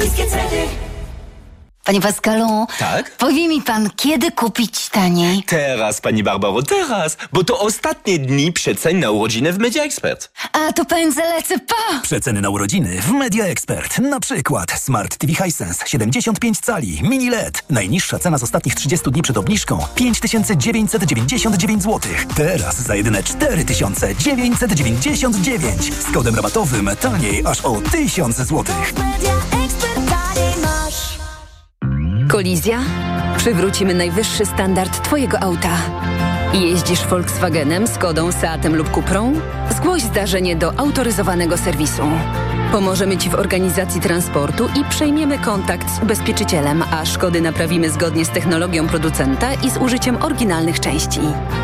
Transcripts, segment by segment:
niskie ceny. Panie Pascalu, Tak? powie mi pan, kiedy kupić taniej? Teraz, pani Barbaro, teraz, bo to ostatnie dni przecen na urodziny w Media Expert. A to pędzę, lecę, pa! Przeceny na urodziny w Media Expert. Na przykład Smart TV Hisense 75 cali, mini LED. Najniższa cena z ostatnich 30 dni przed obniżką 5999 zł. Teraz za jedyne 4999. Z kodem rabatowym taniej aż o 1000 zł. Kolizja? Przywrócimy najwyższy standard Twojego auta. Jeździsz Volkswagenem, Skodą, Seatem lub Cuprą? Zgłoś zdarzenie do autoryzowanego serwisu. Pomożemy Ci w organizacji transportu i przejmiemy kontakt z ubezpieczycielem, a szkody naprawimy zgodnie z technologią producenta i z użyciem oryginalnych części.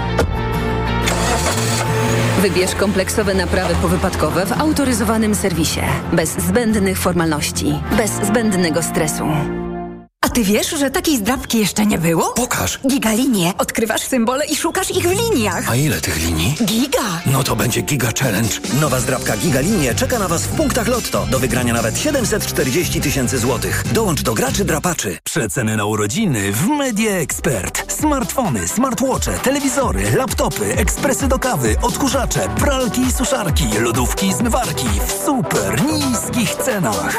Wybierz kompleksowe naprawy powypadkowe w autoryzowanym serwisie. Bez zbędnych formalności, bez zbędnego stresu. A ty wiesz, że takiej zdrabki jeszcze nie było? Pokaż. Gigalinie. Odkrywasz symbole i szukasz ich w liniach. A ile tych linii? Giga. No to będzie Giga Challenge. Nowa zdrabka Gigalinie czeka na Was w punktach Lotto. Do wygrania nawet 740 000 złotych. Dołącz do graczy drapaczy. Przeceny na urodziny w Media Expert. Smartfony, smartwatche, telewizory, laptopy, ekspresy do kawy, odkurzacze, pralki i suszarki, lodówki i zmywarki w super niskich cenach.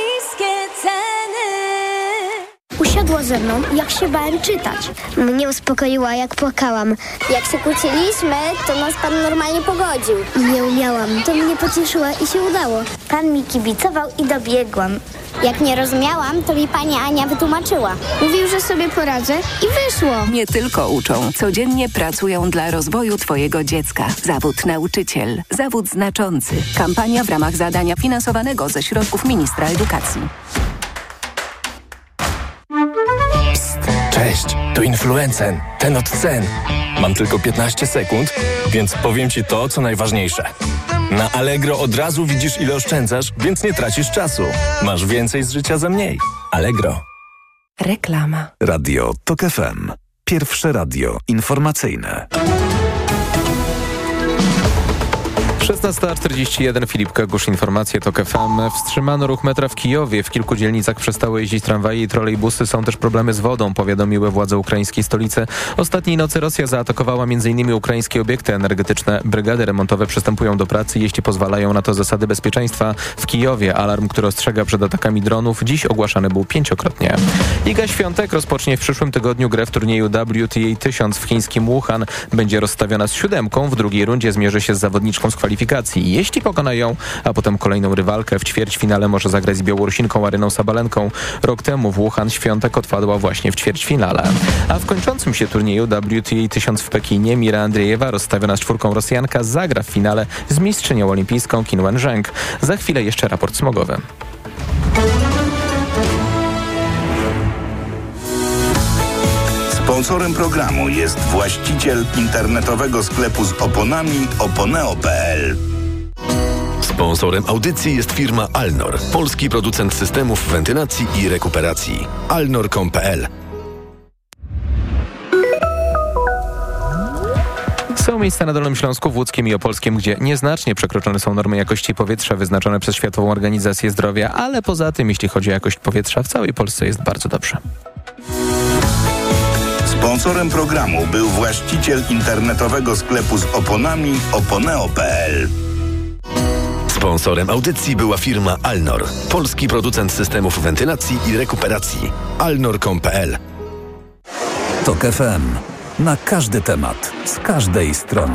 Usiadła ze mną, jak się bałem czytać. Mnie uspokoiła, jak płakałam. Jak się kłóciliśmy, to nas pan normalnie pogodził. Nie umiałam, to mnie pocieszyła i się udało. Pan mi kibicował i dobiegłam. Jak nie rozumiałam, to mi pani Ania wytłumaczyła. Mówił, że sobie poradzę i wyszło. Nie tylko uczą, codziennie pracują dla rozwoju Twojego dziecka. Zawód nauczyciel. Zawód znaczący. Kampania w ramach zadania finansowanego ze środków ministra edukacji. Cześć, tu Influencen, ten od cen. Mam tylko 15 sekund, więc powiem Ci to, co najważniejsze. Na Allegro od razu widzisz, ile oszczędzasz, więc nie tracisz czasu. Masz więcej z życia za mniej. Allegro. Reklama. Radio TOK FM. Pierwsze radio informacyjne. 16:41, Filip Kagusz, informacje TOK FM. Wstrzymano ruch metra w Kijowie. W kilku dzielnicach przestały jeździć tramwaje i trolejbusy. Są też problemy z wodą, powiadomiły władze ukraińskiej stolicy. Ostatniej nocy Rosja zaatakowała m.in. ukraińskie obiekty energetyczne. Brygady remontowe przystępują do pracy, jeśli pozwalają na to zasady bezpieczeństwa. W Kijowie alarm, który ostrzega przed atakami dronów, dziś ogłaszany był 5-krotnie. Iga Świątek rozpocznie w przyszłym tygodniu grę w turnieju WTA 1000 w chińskim Wuhan. Będzie rozstawiona z 7. W drugiej rundzie zmierzy się z zawodniczką z kwalifikacji. Jeśli pokona ją, a potem kolejną rywalkę w ćwierćfinale może zagrać z Białorusinką Aryną Sabalenką. Rok temu w Wuhan Świątek odpadła właśnie w ćwierćfinale. A w kończącym się turnieju WTA 1000 w Pekinie Mira Andriejewa, rozstawiona z 4. Rosjanka, zagra w finale z mistrzynią olimpijską Qin Wenzheng. Za chwilę jeszcze raport smogowy. Sponsorem programu jest właściciel internetowego sklepu z oponami oponeo.pl. Sponsorem audycji jest firma Alnor, polski producent systemów wentylacji i rekuperacji. alnor.com.pl. Są miejsca na Dolnym Śląsku, w Łódzkiem i Opolskiem, gdzie nieznacznie przekroczone są normy jakości powietrza wyznaczone przez Światową Organizację Zdrowia, ale poza tym, jeśli chodzi o jakość powietrza, w całej Polsce jest bardzo dobrze. Sponsorem programu był właściciel internetowego sklepu z oponami oponeo.pl. Sponsorem audycji była firma Alnor, polski producent systemów wentylacji i rekuperacji. alnor.com.pl. TOK FM. Na każdy temat, z każdej strony.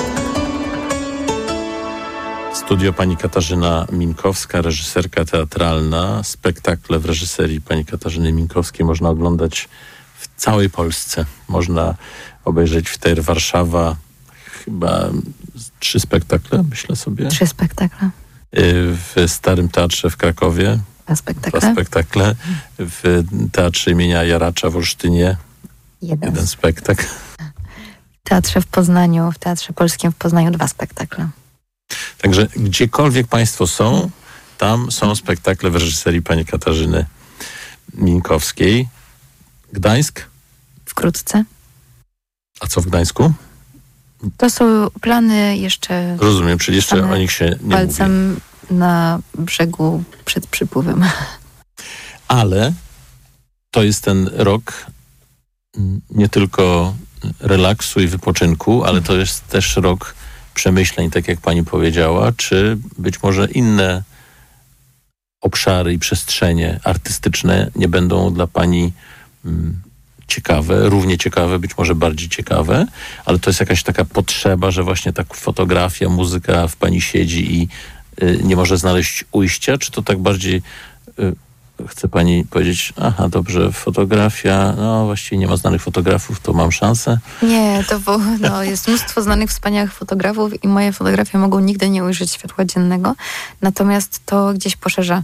Studio pani Katarzyna Minkowska, reżyserka teatralna. Spektakle w reżyserii pani Katarzyny Minkowskiej można oglądać w całej Polsce. Można obejrzeć w TER Warszawa chyba 3 spektakle, myślę sobie. 3 spektakle. W Starym Teatrze w Krakowie. 2 spektakle. 2 spektakle. W Teatrze imienia Jaracza w Olsztynie. 1 spektakl. W Teatrze w Poznaniu, w Teatrze Polskim w Poznaniu 2 spektakle. Także gdziekolwiek państwo są, tam są spektakle w reżyserii pani Katarzyny Minkowskiej. Gdańsk? Wkrótce. A co w Gdańsku? To są plany jeszcze... Rozumiem, czyli jeszcze o nich się nie palcem mówi. na brzegu przed przypływem. ale to jest ten rok nie tylko relaksu i wypoczynku, ale to jest też rok przemyśleń, tak jak pani powiedziała, czy być może inne obszary i przestrzenie artystyczne nie będą dla pani ciekawe, równie ciekawe, być może bardziej ciekawe, ale to jest jakaś taka potrzeba, że właśnie tak fotografia, muzyka w pani siedzi i nie może znaleźć ujścia, czy to tak bardziej chce pani powiedzieć, aha, dobrze, fotografia, no właściwie nie ma znanych fotografów, to mam szansę? Nie, to jest mnóstwo znanych, wspaniałych fotografów i moje fotografie mogą nigdy nie ujrzeć światła dziennego, natomiast to gdzieś poszerza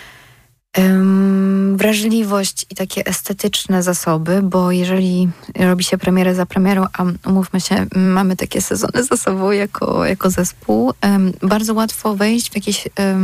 wrażliwość i takie estetyczne zasoby, bo jeżeli robi się premierę za premierą, a umówmy się, mamy takie sezony za sobą jako zespół, bardzo łatwo wejść w jakieś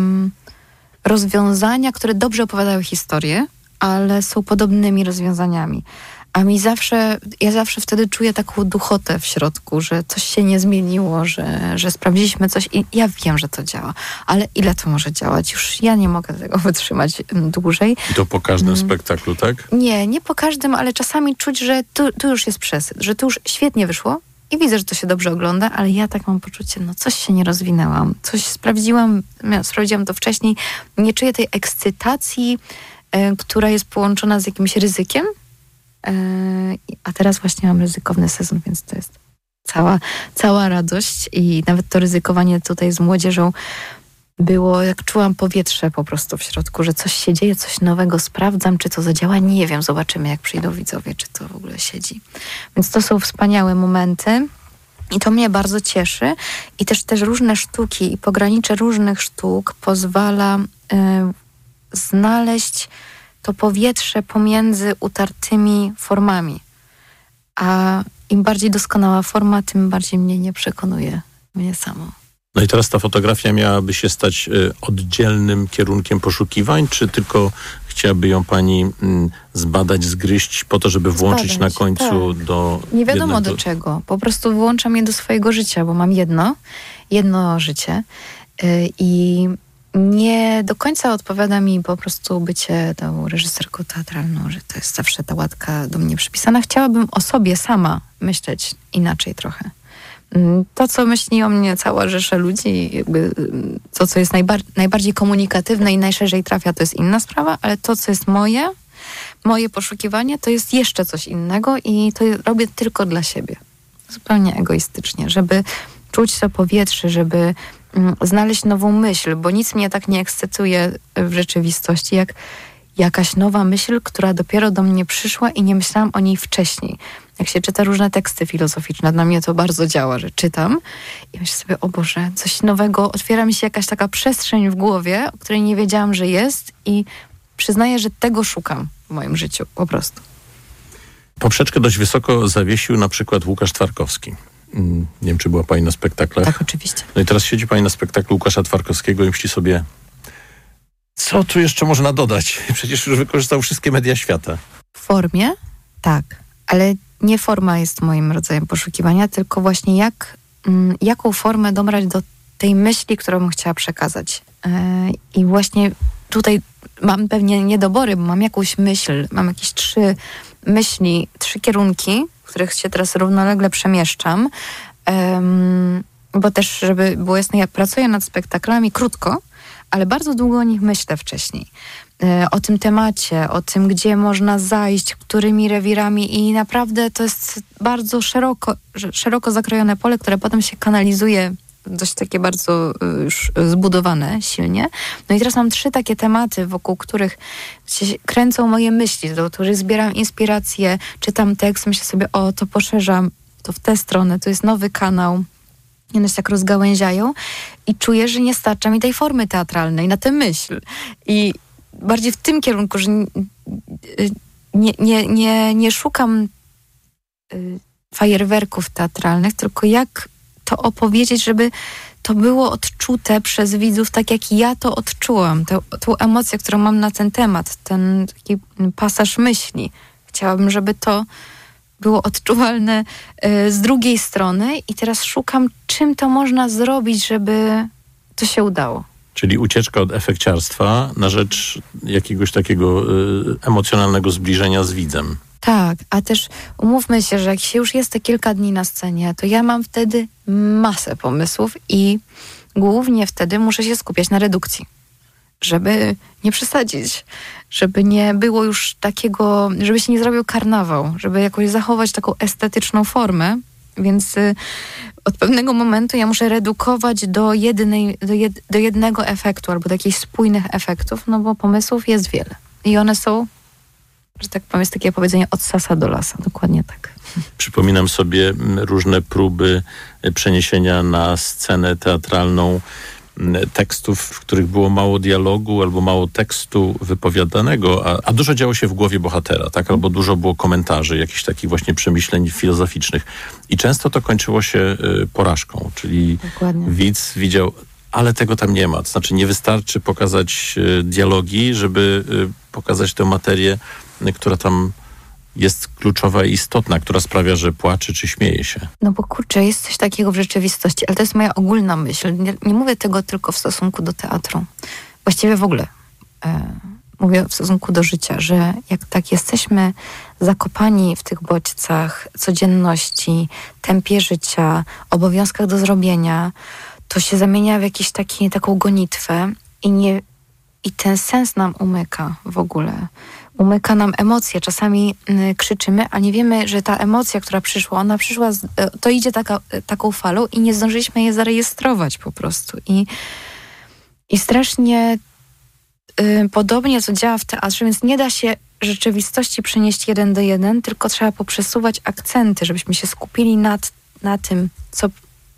rozwiązania, które dobrze opowiadają historię, ale są podobnymi rozwiązaniami. A ja zawsze wtedy czuję taką duchotę w środku, że coś się nie zmieniło, że sprawdziliśmy coś i ja wiem, że to działa. Ale ile to może działać? Już ja nie mogę tego wytrzymać dłużej. I to po każdym spektaklu, tak? Nie po każdym, ale czasami czuć, że tu już jest przesyt, że tu już świetnie wyszło i widzę, że to się dobrze ogląda, ale ja tak mam poczucie, coś się nie rozwinęłam, coś sprawdziłam to wcześniej. Nie czuję tej ekscytacji, która jest połączona z jakimś ryzykiem. A teraz właśnie mam ryzykowny sezon, więc to jest cała radość i nawet to ryzykowanie tutaj z młodzieżą było, jak czułam powietrze po prostu w środku, że coś się dzieje, coś nowego, sprawdzam, czy to zadziała, nie wiem, zobaczymy, jak przyjdą widzowie, czy to w ogóle siedzi. Więc to są wspaniałe momenty i to mnie bardzo cieszy i też różne sztuki i pogranicze różnych sztuk pozwala znaleźć to powietrze pomiędzy utartymi formami. A im bardziej doskonała forma, tym bardziej mnie nie przekonuje mnie samą. No i teraz ta fotografia miałaby się stać oddzielnym kierunkiem poszukiwań, czy tylko chciałaby ją pani zbadać, zgryźć po to, żeby włączyć na końcu do... Nie wiadomo do czego. Po prostu włączam je do swojego życia, bo mam jedno życie i nie do końca odpowiada mi po prostu bycie tą reżyserką teatralną, że to jest zawsze ta łatka do mnie przypisana. Chciałabym o sobie sama myśleć inaczej trochę. To, co myśli o mnie cała rzesza ludzi, jakby to, co jest najbardziej komunikatywne i najszerzej trafia, to jest inna sprawa, ale to, co jest moje poszukiwanie, to jest jeszcze coś innego i to robię tylko dla siebie. Zupełnie egoistycznie, żeby czuć to powietrze, żeby znaleźć nową myśl, bo nic mnie tak nie ekscytuje w rzeczywistości, jak jakaś nowa myśl, która dopiero do mnie przyszła i nie myślałam o niej wcześniej. Jak się czyta różne teksty filozoficzne, na mnie to bardzo działa, że czytam i myślę sobie, o Boże, coś nowego, otwiera mi się jakaś taka przestrzeń w głowie, o której nie wiedziałam, że jest i przyznaję, że tego szukam w moim życiu, po prostu. Poprzeczkę dość wysoko zawiesił na przykład Łukasz Twarkowski. Nie wiem, czy była pani na spektaklach. Tak, oczywiście. No i teraz siedzi pani na spektaklu Łukasza Twarkowskiego i myśli sobie, co tu jeszcze można dodać? Przecież już wykorzystał wszystkie media świata. W formie? Tak. Ale nie forma jest moim rodzajem poszukiwania, tylko właśnie jaką formę dobrać do tej myśli, którą bym chciała przekazać. I właśnie tutaj mam pewnie niedobory, bo mam jakąś myśl, mam jakieś 3 myśli, 3 kierunki, w których się teraz równolegle przemieszczam, bo też, żeby było jasne, ja pracuję nad spektaklami krótko, ale bardzo długo o nich myślę wcześniej. O tym temacie, o tym, gdzie można zajść, którymi rewirami i naprawdę to jest bardzo szeroko zakrojone pole, które potem się kanalizuje dość takie bardzo już zbudowane silnie. No i teraz mam 3 takie tematy, wokół których się kręcą moje myśli, do których zbieram inspirację, czytam tekst, myślę sobie, to poszerzam to w tę stronę, to jest nowy kanał. I one się tak rozgałęziają i czuję, że nie starcza mi tej formy teatralnej na tę myśl. I bardziej w tym kierunku, że nie szukam fajerwerków teatralnych, tylko jak to opowiedzieć, żeby to było odczute przez widzów tak, jak ja to odczułam. Tą emocję, którą mam na ten temat, ten taki pasaż myśli. Chciałabym, żeby to było odczuwalne z drugiej strony i teraz szukam, czym to można zrobić, żeby to się udało. Czyli ucieczka od efekciarstwa na rzecz jakiegoś takiego emocjonalnego zbliżenia z widzem. Tak, a też umówmy się, że jak się już jest te kilka dni na scenie, to ja mam wtedy masę pomysłów i głównie wtedy muszę się skupiać na redukcji. Żeby nie przesadzić, żeby nie było już takiego, żeby się nie zrobił karnawał, żeby jakoś zachować taką estetyczną formę, więc od pewnego momentu ja muszę redukować do jednego efektu albo do jakichś spójnych efektów, no bo pomysłów jest wiele. I one są, że tak powiem, jest takie powiedzenie od sasa do lasa, dokładnie tak. Przypominam sobie różne próby przeniesienia na scenę teatralną tekstów, w których było mało dialogu albo mało tekstu wypowiadanego, a dużo działo się w głowie bohatera, tak? Albo dużo było komentarzy, jakichś takich właśnie przemyśleń filozoficznych. I często to kończyło się porażką, czyli widz widział, ale tego tam nie ma. To znaczy nie wystarczy pokazać dialogi, żeby pokazać tę materię, która tam jest kluczowa i istotna, która sprawia, że płacze czy śmieje się. No bo kurczę, jest coś takiego w rzeczywistości, ale to jest moja ogólna myśl. Nie mówię tego tylko w stosunku do teatru. Właściwie w ogóle mówię w stosunku do życia, że jak tak jesteśmy zakopani w tych bodźcach codzienności, tempie życia, obowiązkach do zrobienia, to się zamienia w jakąś taką gonitwę i ten sens nam umyka w ogóle. Umyka nam emocje. Czasami krzyczymy, a nie wiemy, że ta emocja, która przyszła, ona przyszła, to idzie taką falą i nie zdążyliśmy je zarejestrować po prostu. I strasznie podobnie to działa w teatrze, więc nie da się rzeczywistości przenieść 1 do 1, tylko trzeba poprzesuwać akcenty, żebyśmy się skupili na tym, co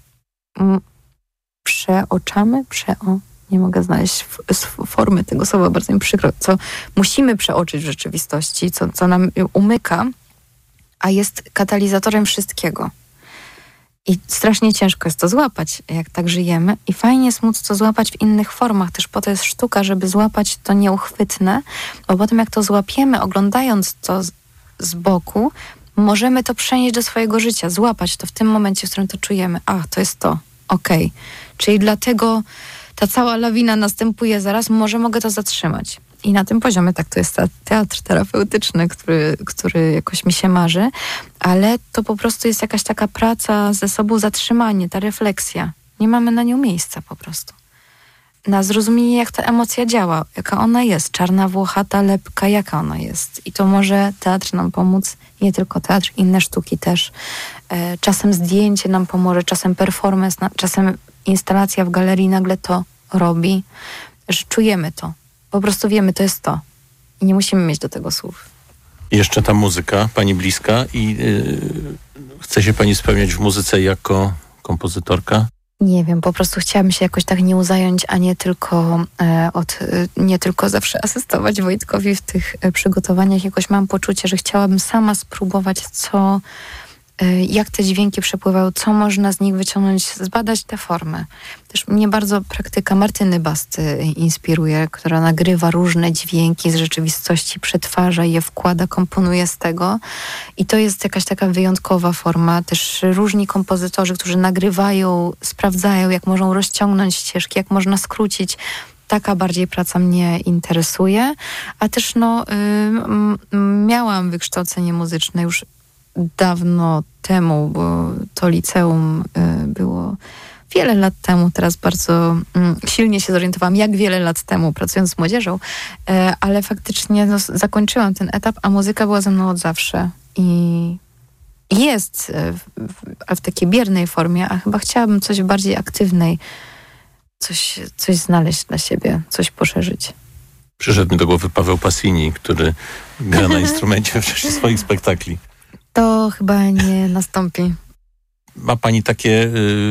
przeoczamy, nie mogę znaleźć formy tego słowa, bardzo mi przykro, co musimy przeoczyć w rzeczywistości, co nam umyka, a jest katalizatorem wszystkiego. I strasznie ciężko jest to złapać, jak tak żyjemy. I fajnie jest móc to złapać w innych formach. Też po to jest sztuka, żeby złapać to nieuchwytne, bo potem jak to złapiemy, oglądając to z boku, możemy to przenieść do swojego życia, złapać to w tym momencie, w którym to czujemy. To jest to. Okej. Czyli dlatego ta cała lawina następuje zaraz, może mogę to zatrzymać. I na tym poziomie tak to jest teatr terapeutyczny, który jakoś mi się marzy, ale to po prostu jest jakaś taka praca ze sobą, zatrzymanie, ta refleksja. Nie mamy na nią miejsca po prostu. Na zrozumienie, jak ta emocja działa, jaka ona jest, czarna, włochata, lepka, jaka ona jest. I to może teatr nam pomóc, nie tylko teatr, inne sztuki też. Czasem zdjęcie nam pomoże, czasem performance, czasem instalacja w galerii nagle to robi, że czujemy to. Po prostu wiemy, to jest to. I nie musimy mieć do tego słów. Jeszcze ta muzyka, pani bliska i chce się pani spełniać w muzyce jako kompozytorka? Nie wiem, po prostu chciałabym się jakoś tak nią zająć, a nie tylko zawsze asystować Wojtkowi w tych przygotowaniach. Jakoś mam poczucie, że chciałabym sama spróbować, jak te dźwięki przepływają, co można z nich wyciągnąć, zbadać te formy. Też mnie bardzo praktyka Martyny Basty inspiruje, która nagrywa różne dźwięki z rzeczywistości, przetwarza je, wkłada, komponuje z tego. I to jest jakaś taka wyjątkowa forma. Też różni kompozytorzy, którzy nagrywają, sprawdzają, jak możą rozciągnąć ścieżki, jak można skrócić. Taka bardziej praca mnie interesuje. A też miałam wykształcenie muzyczne już dawno temu, bo to liceum było wiele lat temu. Teraz bardzo silnie się zorientowałam, jak wiele lat temu, pracując z młodzieżą, ale faktycznie zakończyłam ten etap, a muzyka była ze mną od zawsze. I jest w takiej biernej formie, a chyba chciałabym coś bardziej aktywnej, coś znaleźć dla siebie, coś poszerzyć. Przyszedł mi do głowy Paweł Passini, który gra na instrumencie w czasie swoich spektakli. To chyba nie nastąpi. Ma pani takie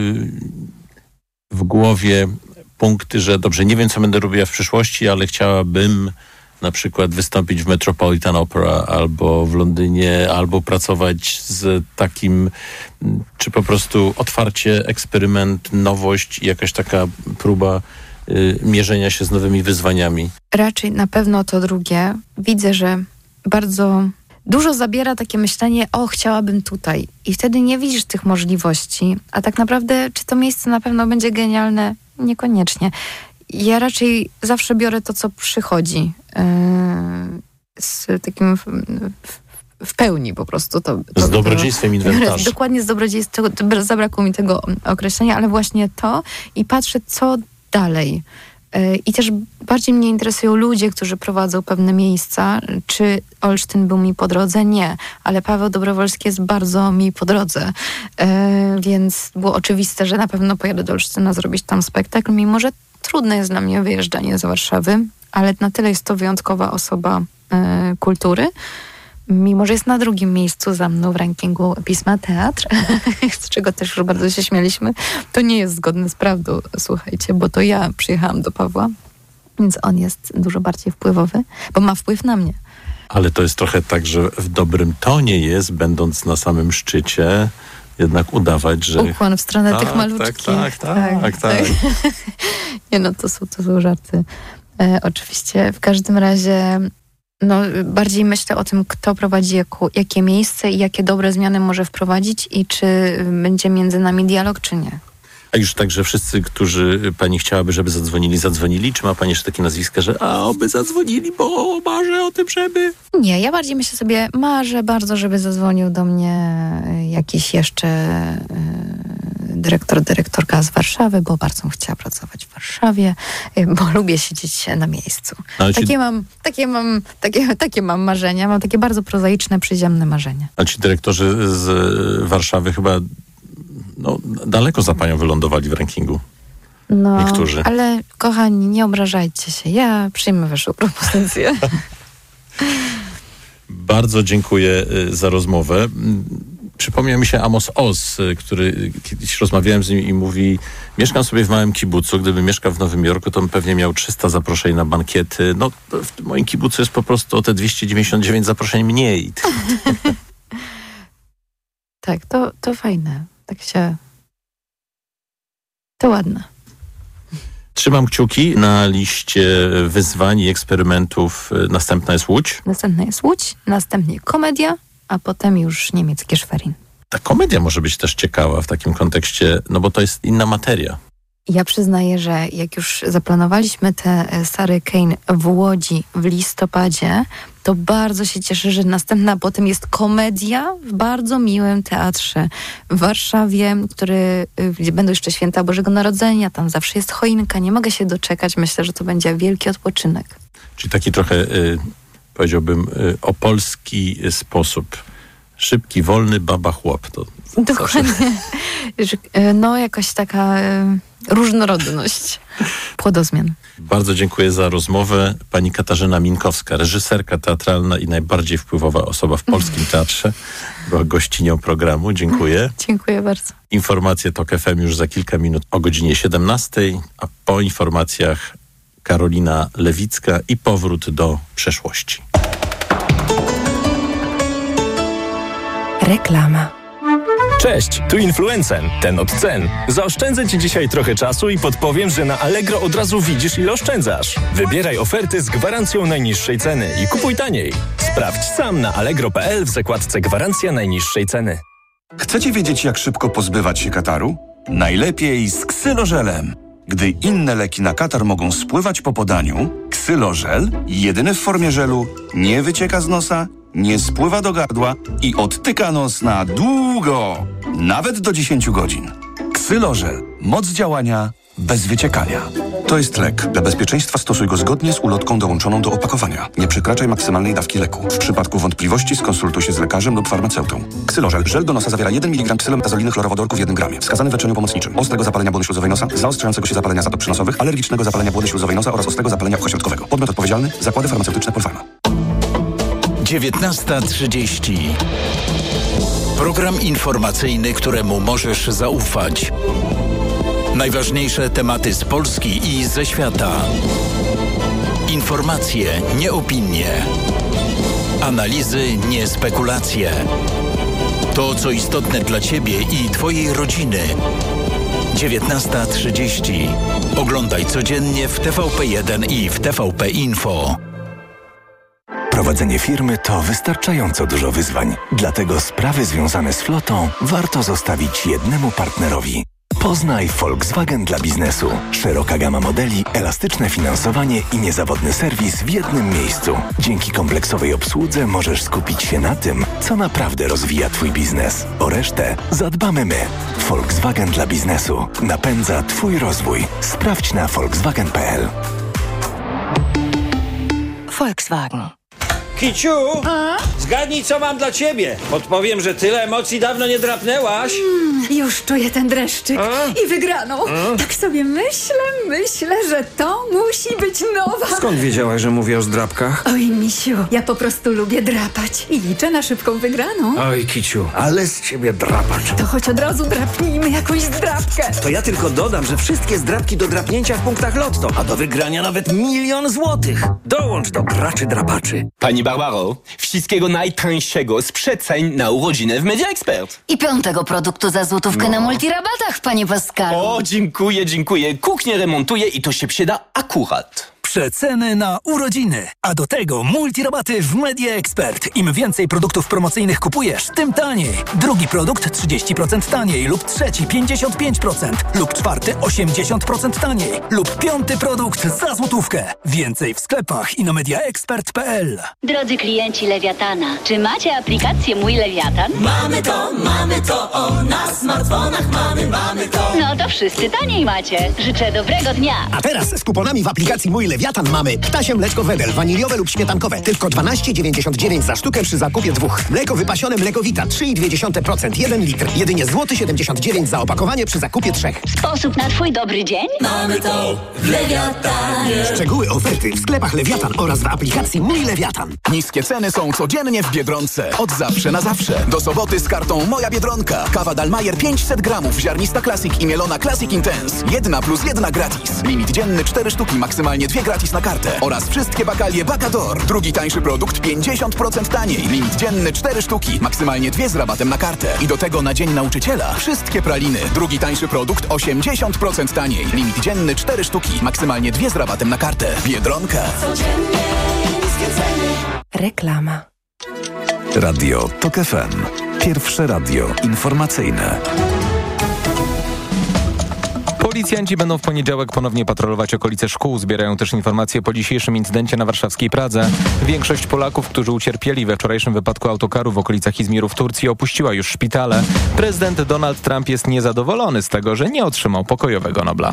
w głowie punkty, że dobrze, nie wiem, co będę robiła w przyszłości, ale chciałabym na przykład wystąpić w Metropolitan Opera albo w Londynie, albo pracować z takim, czy po prostu otwarcie, eksperyment, nowość i jakaś taka próba mierzenia się z nowymi wyzwaniami? Raczej na pewno to drugie. Widzę, że bardzo dużo zabiera takie myślenie, chciałabym tutaj. I wtedy nie widzisz tych możliwości. A tak naprawdę, czy to miejsce na pewno będzie genialne? Niekoniecznie. ja raczej zawsze biorę to, co przychodzi. Z takim w pełni po prostu. Z dobrodziejstwem inwentarza. Dokładnie z dobrodziejstwem. Zabrakło mi tego określenia, ale właśnie to i patrzę, co dalej. I też bardziej mnie interesują ludzie, którzy prowadzą pewne miejsca. Czy Olsztyn był mi po drodze? Nie. Ale Paweł Dobrowolski jest bardzo mi po drodze. Więc było oczywiste, że na pewno pojadę do Olsztyna zrobić tam spektakl, mimo że trudne jest dla mnie wyjeżdżanie z Warszawy, ale na tyle jest to wyjątkowa osoba kultury, mimo że jest na drugim miejscu za mną w rankingu Pisma Teatr, z czego też już bardzo się śmialiśmy, to nie jest zgodne z prawdą, słuchajcie, bo to ja przyjechałam do Pawła, więc on jest dużo bardziej wpływowy, bo ma wpływ na mnie. Ale to jest trochę tak, że w dobrym tonie jest, będąc na samym szczycie, jednak udawać, że... Ukłon w stronę tych maluczkich. Tak. Nie no, to są żarty. Oczywiście, w każdym razie bardziej myślę o tym, kto prowadzi jakie miejsce i jakie dobre zmiany może wprowadzić i czy będzie między nami dialog, czy nie. A już tak, że wszyscy, którzy pani chciałaby, żeby zadzwonili, czy ma pani jeszcze takie nazwiska, że oby zadzwonili, bo marzę o tym, żeby... Nie, ja bardziej myślę sobie, marzę bardzo, żeby zadzwonił do mnie jakiś jeszcze dyrektorka z Warszawy, bo bardzo bym chciała pracować w Warszawie, bo lubię siedzieć na miejscu. Takie mam marzenia, mam takie bardzo prozaiczne, przyziemne marzenia. A ci dyrektorzy z Warszawy chyba daleko za panią wylądowali w rankingu. Niektórzy. Ale kochani, nie obrażajcie się. Ja przyjmę waszą propozycję. Bardzo dziękuję za rozmowę. Przypomniał mi się Amos Oz, który kiedyś rozmawiałem z nim i mówi, mieszkam sobie w małym kibucu, gdybym mieszkał w Nowym Jorku, to bym pewnie miał 300 zaproszeń na bankiety. W moim kibucu jest po prostu o te 299 zaproszeń mniej. Tak, to fajne. To ładne. Trzymam kciuki. Na liście wyzwań i eksperymentów następna jest Łódź. Następnie komedia, a potem już niemieckie Schwerin. Ta komedia może być też ciekawa w takim kontekście, bo to jest inna materia. Ja przyznaję, że jak już zaplanowaliśmy tę Sarę Kane w Łodzi w listopadzie, to bardzo się cieszę, że następna potem jest komedia w bardzo miłym teatrze w Warszawie, gdzie będą jeszcze święta Bożego Narodzenia, tam zawsze jest choinka, nie mogę się doczekać, myślę, że to będzie wielki odpoczynek. Czyli taki trochę, powiedziałbym, opolski sposób. Szybki, wolny, baba, chłop. To dokładnie. Jakoś taka różnorodność, płodozmian. Bardzo dziękuję za rozmowę. Pani Katarzyna Minkowska, reżyserka teatralna i najbardziej wpływowa osoba w polskim teatrze, była gościnią programu. Dziękuję. Dziękuję bardzo. Informacje TOK FM już za kilka minut o godzinie 17, a po informacjach Karolina Lewicka i powrót do przeszłości. Reklama. Cześć, tu Influencen, ten od cen. Zaoszczędzę Ci dzisiaj trochę czasu i podpowiem, że na Allegro od razu widzisz, ile oszczędzasz. Wybieraj oferty z gwarancją najniższej ceny i kupuj taniej. Sprawdź sam na allegro.pl w zakładce Gwarancja najniższej ceny. Chcecie wiedzieć, jak szybko pozbywać się kataru? Najlepiej z ksylożelem. Gdy inne leki na katar mogą spływać po podaniu, ksylożel, jedyny w formie żelu, nie wycieka z nosa, nie spływa do gardła i odtyka nos na długo, nawet do 10 godzin. Ksylożel. Moc działania bez wyciekania. To jest lek. Dla bezpieczeństwa stosuj go zgodnie z ulotką dołączoną do opakowania. Nie przekraczaj maksymalnej dawki leku. W przypadku wątpliwości skonsultuj się z lekarzem lub farmaceutą. Ksylożel. Żel do nosa zawiera 1 mg ksylometazoliny chlorowodorku w 1 gramie. Wskazany w leczeniu pomocniczym. Ostrego zapalenia błony śluzowej nosa, zaostrzającego się zapalenia zatop przynosowych, alergicznego zapalenia błony śluzowej nosa oraz ostrego zapalenia uchośrodkowego. Podmiot odpowiedzialny. Zakłady farmaceutyczne Polpharma. 19:30. Program informacyjny, któremu możesz zaufać. Najważniejsze tematy z Polski i ze świata. Informacje, nie opinie. Analizy, nie spekulacje. To, co istotne dla Ciebie i Twojej rodziny. 19:30. Oglądaj codziennie w TVP1 i w TVP Info. Prowadzenie firmy to wystarczająco dużo wyzwań. Dlatego sprawy związane z flotą warto zostawić jednemu partnerowi. Poznaj Volkswagen dla biznesu. Szeroka gama modeli, elastyczne finansowanie i niezawodny serwis w jednym miejscu. Dzięki kompleksowej obsłudze możesz skupić się na tym, co naprawdę rozwija Twój biznes. O resztę zadbamy my. Volkswagen dla biznesu. Napędza Twój rozwój. Sprawdź na volkswagen.pl. Volkswagen. Kiciu, zgadnij, co mam dla ciebie. Podpowiem, że tyle emocji dawno nie drapnęłaś. Już czuję ten dreszczyk i wygraną. Tak sobie myślę, że to musi być nowa. Skąd wiedziałaś, że mówię o zdrapkach? Oj, misiu, ja po prostu lubię drapać i liczę na szybką wygraną. Oj, Kiciu, ale z ciebie drapacz. To choć od razu drapnijmy jakąś zdrapkę. To ja tylko dodam, że wszystkie zdrapki do drapnięcia w punktach Lotto, a do wygrania nawet 1 000 000 złotych. Dołącz do graczy drapaczy. Pani Barbaro, wszystkiego najtańszego z przeceń na urodziny w Media Expert. I 5. produktu za złotówkę na multirabatach, panie Pascalu. O, dziękuję. Kuchnię remontuję i to się przyda akurat. Przeceny na urodziny, a do tego multirabaty w Media Expert. Im więcej produktów promocyjnych kupujesz, tym taniej. Drugi produkt 30% taniej lub trzeci 55% lub czwarty 80% taniej lub 5. produkt za złotówkę. Więcej w sklepach i na mediaexpert.pl. Drodzy klienci Lewiatana, czy macie aplikację Mój Lewiatan? Mamy to, na smartfonach mamy to. No to wszyscy taniej macie. Życzę dobrego dnia. A teraz z kuponami w aplikacji Mój Lewiatan mamy ptasie mleczko Wedel, waniliowe lub śmietankowe. Tylko 12,99 za sztukę przy zakupie 2. Mleko wypasione Mleko Vita 3,2%, 1 litr. Jedynie złoty 79 za opakowanie przy zakupie 3. Sposób na twój dobry dzień? Mamy to w Lewiatanie. Szczegóły oferty w sklepach Lewiatan oraz w aplikacji Mój Lewiatan. Niskie ceny są codziennie w Biedronce. Od zawsze na zawsze. Do soboty z kartą Moja Biedronka. Kawa Dalmajer 500 gramów, ziarnista Classic i mielona Classic Intense. 1+1 gratis. Limit dzienny 4 sztuki, maksymalnie 2 gratis na kartę. Oraz wszystkie bakalie Bacador. Drugi tańszy produkt 50% taniej. Limit dzienny 4 sztuki, maksymalnie 2 z rabatem na kartę. I do tego na Dzień Nauczyciela wszystkie praliny. Drugi tańszy produkt 80% taniej. Limit dzienny 4 sztuki, maksymalnie 2 z rabatem na kartę. Biedronka. Codziennie niskie ceny. Reklama. Radio TOK FM. Pierwsze radio informacyjne. Policjanci będą w poniedziałek ponownie patrolować okolice szkół. Zbierają też informacje po dzisiejszym incydencie na warszawskiej Pradze. Większość Polaków, którzy ucierpieli we wczorajszym wypadku autokaru w okolicach Izmiru w Turcji, opuściła już szpitale. Prezydent Donald Trump jest niezadowolony z tego, że nie otrzymał pokojowego Nobla.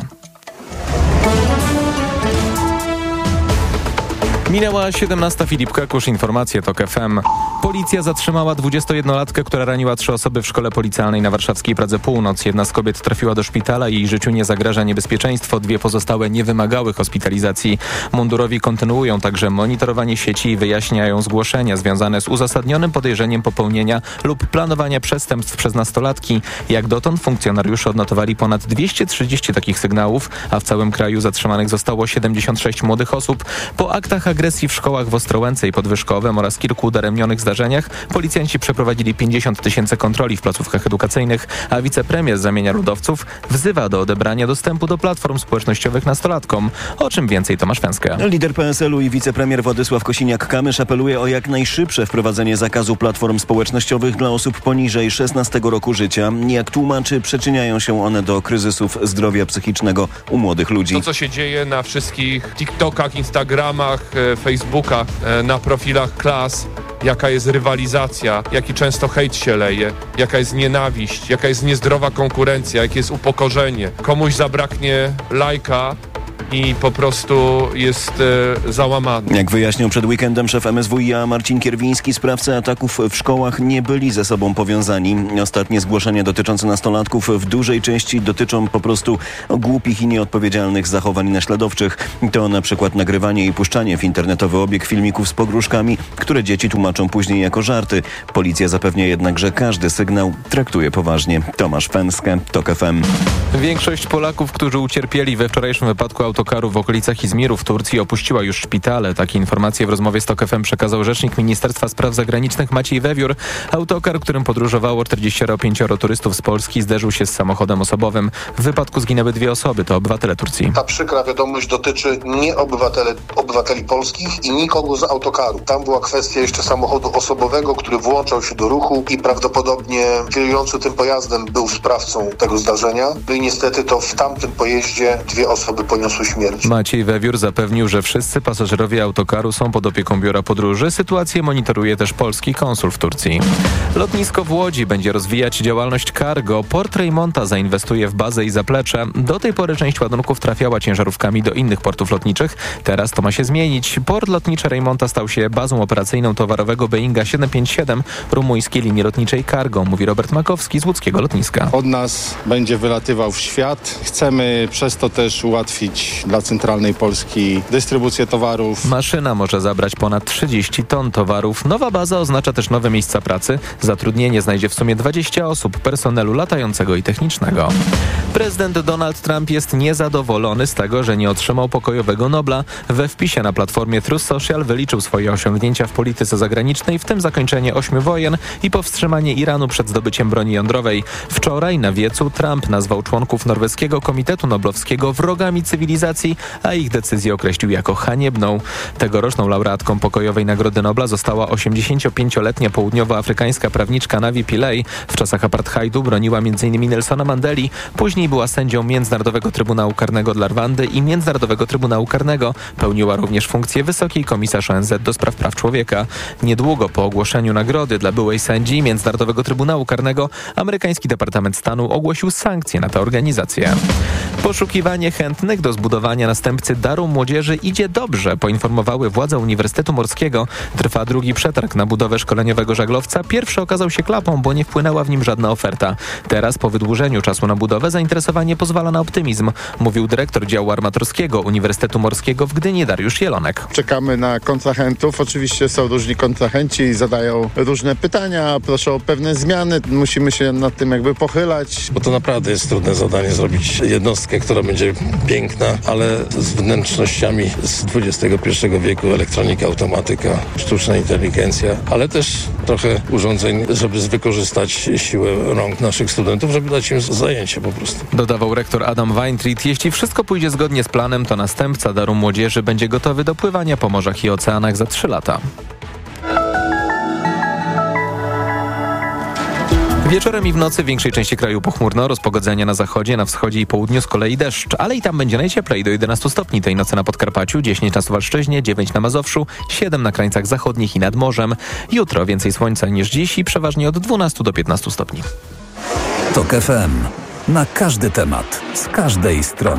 Minęła 17. Filip Kakusz, informacje TOK FM. Policja zatrzymała 21-latkę, która raniła 3 osoby w szkole policjalnej na warszawskiej Pradze Północ. Jedna z kobiet trafiła do szpitala i jej życiu nie zagraża niebezpieczeństwo. 2 pozostałe nie wymagały hospitalizacji. Mundurowi kontynuują także monitorowanie sieci i wyjaśniają zgłoszenia związane z uzasadnionym podejrzeniem popełnienia lub planowania przestępstw przez nastolatki. Jak dotąd funkcjonariusze odnotowali ponad 230 takich sygnałów, a w całym kraju zatrzymanych zostało 76 młodych osób. Po aktach agresji w szkołach w Ostrołęce i Podwyżkowem oraz kilku udaremnionych zdarzeniach policjanci przeprowadzili 50 000 kontroli w placówkach edukacyjnych, a wicepremier z ramienia ludowców wzywa do odebrania dostępu do platform społecznościowych nastolatkom. O czym więcej Tomasz Węska. Lider PSL-u i wicepremier Władysław Kosiniak-Kamysz apeluje o jak najszybsze wprowadzenie zakazu platform społecznościowych dla osób poniżej 16 roku życia. Jak tłumaczy, przyczyniają się one do kryzysów zdrowia psychicznego u młodych ludzi. To, co się dzieje na wszystkich TikTokach, Instagramach, Facebookach, na profilach klas, jaka jest rywalizacja, jaki często hejt się leje, jaka jest nienawiść, jaka jest niezdrowa konkurencja, jakie jest upokorzenie. Komuś zabraknie lajka i po prostu jest załamany. Jak wyjaśnił przed weekendem szef MSWiA Marcin Kierwiński, sprawcy ataków w szkołach nie byli ze sobą powiązani. Ostatnie zgłoszenia dotyczące nastolatków w dużej części dotyczą po prostu głupich i nieodpowiedzialnych zachowań naśladowczych. To na przykład nagrywanie i puszczanie w internetowy obieg filmików z pogróżkami, które dzieci tłumaczą później jako żarty. Policja zapewnia jednak, że każdy sygnał traktuje poważnie. Tomasz Fęskę, TOK FM. Większość Polaków, którzy ucierpieli we wczorajszym wypadku wypadku autokaru w okolicach Izmiru w Turcji opuściła już szpitale. Takie informacje w rozmowie z TOK FM przekazał rzecznik Ministerstwa Spraw Zagranicznych Maciej Wewiór. Autokar, którym podróżowało 45 turystów z Polski, zderzył się z samochodem osobowym. W wypadku zginęły 2 osoby, to obywatele Turcji. Ta przykra wiadomość dotyczy nie obywateli polskich i nikogo z autokaru. Tam była kwestia jeszcze samochodu osobowego, który włączał się do ruchu i prawdopodobnie kierujący tym pojazdem był sprawcą tego zdarzenia. No i niestety to w tamtym pojeździe 2 osoby poniosły śmierć. Maciej Wewiór zapewnił, że wszyscy pasażerowie autokaru są pod opieką biura podróży. Sytuację monitoruje też polski konsul w Turcji. Lotnisko w Łodzi będzie rozwijać działalność cargo. Port Rejmonta zainwestuje w bazę i zaplecze. Do tej pory część ładunków trafiała ciężarówkami do innych portów lotniczych. Teraz to ma się zmienić. Port lotniczy Rejmonta stał się bazą operacyjną towarowego Boeinga 757 rumuńskiej linii lotniczej Cargo, mówi Robert Makowski z łódzkiego lotniska. Od nas będzie wylatywał w świat. Chcemy przez to też ułatwić dla centralnej Polski dystrybucję towarów. Maszyna może zabrać ponad 30 ton towarów. Nowa baza oznacza też nowe miejsca pracy. Zatrudnienie znajdzie w sumie 20 osób personelu latającego i technicznego. Prezydent Donald Trump jest niezadowolony z tego, że nie otrzymał pokojowego Nobla. We wpisie na platformie Truth Social wyliczył swoje osiągnięcia w polityce zagranicznej, w tym zakończenie 8 wojen i powstrzymanie Iranu przed zdobyciem broni jądrowej. Wczoraj na wiecu Trump nazwał członków norweskiego Komitetu Noblowskiego wrogami cywilizacji, a ich decyzję określił jako haniebną. Tegoroczną laureatką pokojowej Nagrody Nobla została 85-letnia południowoafrykańska prawniczka Navi Pillay. W czasach apartheidu broniła m.in. Nelsona Mandeli. Później była sędzią Międzynarodowego Trybunału Karnego dla Rwandy i Międzynarodowego Trybunału Karnego. Pełniła również funkcję wysokiej komisarz ONZ do spraw praw człowieka. Niedługo po ogłoszeniu nagrody dla byłej sędzi Międzynarodowego Trybunału Karnego amerykański Departament Stanu ogłosił sankcje na tę organizację. Poszukiwanie chętnych do zbudowania następcy Daru Młodzieży idzie dobrze, poinformowały władze Uniwersytetu Morskiego. Trwa drugi przetarg na budowę szkoleniowego żaglowca. Pierwszy okazał się klapą, bo nie wpłynęła w nim żadna oferta. Teraz po wydłużeniu czasu na budowę zainteresowanie pozwala na optymizm, mówił dyrektor działu armatorskiego Uniwersytetu Morskiego w Gdyni Dariusz Jelonek. Czekamy na kontrahentów. Oczywiście są różni kontrahenci, zadają różne pytania, proszą o pewne zmiany. Musimy się nad tym pochylać. Bo to naprawdę jest trudne zadanie zrobić jednostkę, która będzie piękna, ale z wnętrznościami z XXI wieku, elektronika, automatyka, sztuczna inteligencja, ale też trochę urządzeń, żeby wykorzystać siłę rąk naszych studentów, żeby dać im zajęcie po prostu. Dodawał rektor Adam Weintried. Jeśli wszystko pójdzie zgodnie z planem, to następca Daru Młodzieży będzie gotowy do pływania po morzach i oceanach za 3 lata. Wieczorem i w nocy w większej części kraju pochmurno, rozpogodzenia na zachodzie, na wschodzie i południu z kolei deszcz, ale i tam będzie najcieplej, do 11 stopni tej nocy na Podkarpaciu, 10 na Suwalszczyźnie, 9 na Mazowszu, 7 na krańcach zachodnich i nad morzem. Jutro więcej słońca niż dziś i przeważnie od 12 do 15 stopni. TOK FM. Na każdy temat, z każdej strony.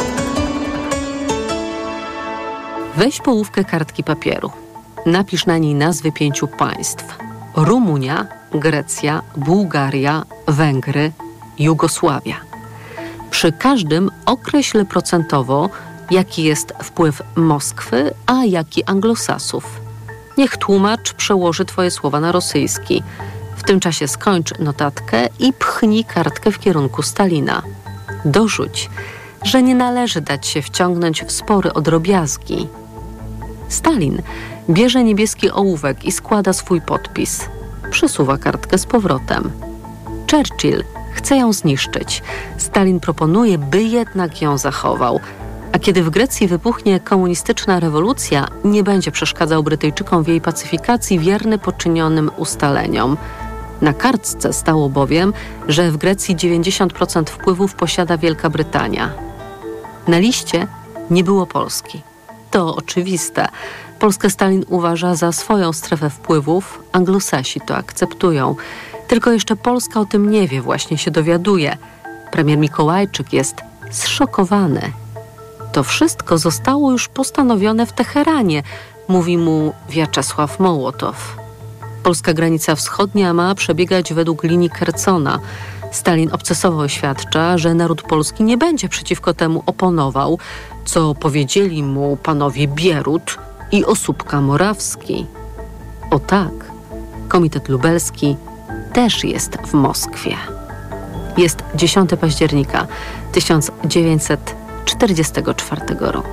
Weź połówkę kartki papieru. Napisz na niej nazwy 5 państw. Rumunia, Grecja, Bułgaria, Węgry, Jugosławia. Przy każdym określ procentowo, jaki jest wpływ Moskwy, a jaki Anglosasów. Niech tłumacz przełoży twoje słowa na rosyjski. W tym czasie skończ notatkę i pchnij kartkę w kierunku Stalina. Dorzuć, że nie należy dać się wciągnąć w spory o drobiazgi. Stalin bierze niebieski ołówek i składa swój podpis. Przesuwa kartkę z powrotem. Churchill chce ją zniszczyć. Stalin proponuje, by jednak ją zachował. A kiedy w Grecji wybuchnie komunistyczna rewolucja, nie będzie przeszkadzał Brytyjczykom w jej pacyfikacji, wierny poczynionym ustaleniom. Na kartce stało bowiem, że w Grecji 90% wpływów posiada Wielka Brytania. Na liście nie było Polski. To oczywiste. Polskę Stalin uważa za swoją strefę wpływów, Anglosasi to akceptują. Tylko jeszcze Polska o tym nie wie, właśnie się dowiaduje. Premier Mikołajczyk jest zszokowany. To wszystko zostało już postanowione w Teheranie, mówi mu Wiaczesław Mołotow. Polska granica wschodnia ma przebiegać według linii Kercona. Stalin obcesowo oświadcza, że naród polski nie będzie przeciwko temu oponował, co powiedzieli mu panowie Bierut i Osóbka-Morawski. O tak, Komitet Lubelski też jest w Moskwie. Jest 10 października 1940 1944 roku.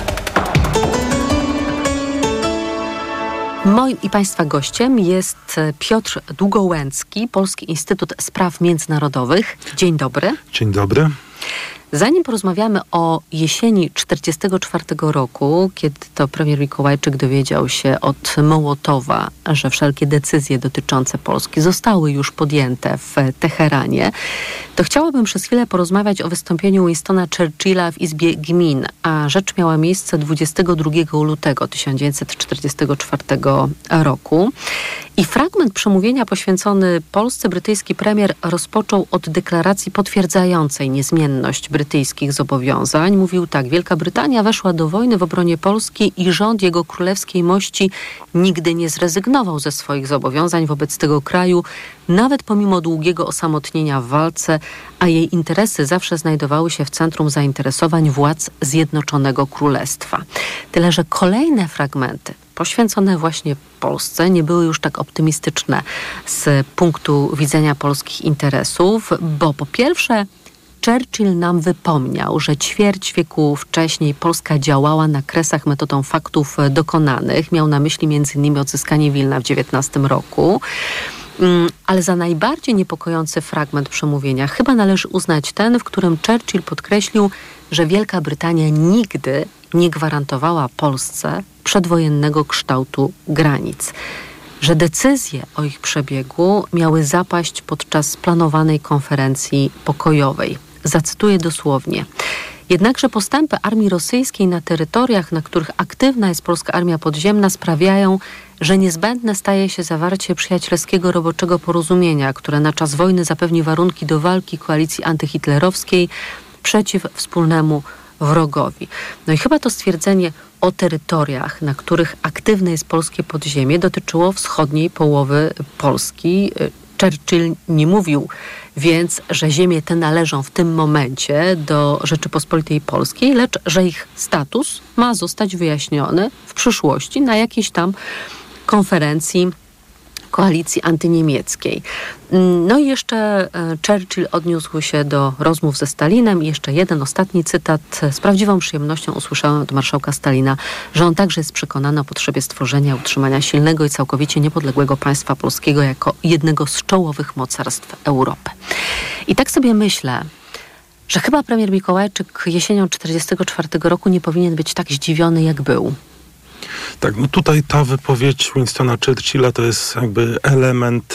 Moim i Państwa gościem jest Piotr Długołęcki, Polski Instytut Spraw Międzynarodowych. Dzień dobry. Dzień dobry. Zanim porozmawiamy o jesieni 1944 roku, kiedy to premier Mikołajczyk dowiedział się od Mołotowa, że wszelkie decyzje dotyczące Polski zostały już podjęte w Teheranie, to chciałabym przez chwilę porozmawiać o wystąpieniu Winstona Churchilla w Izbie Gmin, a rzecz miała miejsce 22 lutego 1944 roku. I fragment przemówienia poświęcony Polsce brytyjski premier rozpoczął od deklaracji potwierdzającej niezmienność brytyjskich zobowiązań. Mówił tak: Wielka Brytania weszła do wojny w obronie Polski i rząd jego królewskiej mości nigdy nie zrezygnował ze swoich zobowiązań wobec tego kraju, nawet pomimo długiego osamotnienia w walce, a jej interesy zawsze znajdowały się w centrum zainteresowań władz Zjednoczonego Królestwa. Tyle że kolejne fragmenty poświęcone właśnie Polsce nie były już tak optymistyczne z punktu widzenia polskich interesów, bo po pierwsze Churchill nam wypomniał, że ćwierć wieku wcześniej Polska działała na Kresach metodą faktów dokonanych. Miał na myśli m.in. odzyskanie Wilna w 19 roku. Ale za najbardziej niepokojący fragment przemówienia chyba należy uznać ten, w którym Churchill podkreślił, że Wielka Brytania nigdy nie gwarantowała Polsce przedwojennego kształtu granic, że decyzje o ich przebiegu miały zapaść podczas planowanej konferencji pokojowej. Zacytuję dosłownie. Jednakże postępy armii rosyjskiej na terytoriach, na których aktywna jest polska armia podziemna, sprawiają, że niezbędne staje się zawarcie przyjacielskiego roboczego porozumienia, które na czas wojny zapewni warunki do walki koalicji antyhitlerowskiej przeciw wspólnemu wrogowi. No i chyba to stwierdzenie o terytoriach, na których aktywne jest polskie podziemie, dotyczyło wschodniej połowy Polski. Churchill nie mówił więc, że ziemie te należą w tym momencie do Rzeczypospolitej Polskiej, lecz że ich status ma zostać wyjaśniony w przyszłości na jakiejś tam konferencji koalicji antyniemieckiej. No i jeszcze Churchill odniósł się do rozmów ze Stalinem i jeszcze jeden ostatni cytat. Z prawdziwą przyjemnością usłyszałem od marszałka Stalina, że on także jest przekonany o potrzebie stworzenia, utrzymania silnego i całkowicie niepodległego państwa polskiego jako jednego z czołowych mocarstw Europy. I tak sobie myślę, że chyba premier Mikołajczyk jesienią 1944 roku nie powinien być tak zdziwiony, jak był. Tak, no tutaj ta wypowiedź Winstona Churchilla to jest jakby element